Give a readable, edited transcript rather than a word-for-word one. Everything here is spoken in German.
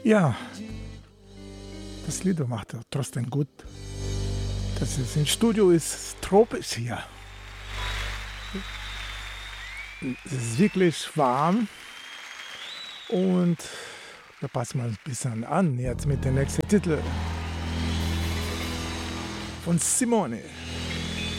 Ja, das Lied macht er trotzdem gut. Das ist im Studio ist tropisch hier. Es ist wirklich warm und wir passen mal ein bisschen an jetzt mit dem nächsten Titel von Simone.